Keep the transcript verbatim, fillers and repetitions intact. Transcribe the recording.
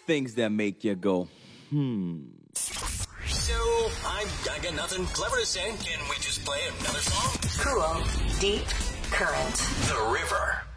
Things that make you go, hmm. So, I, I got nothing clever to say. Can we just play another song? Cool, deep current. The River.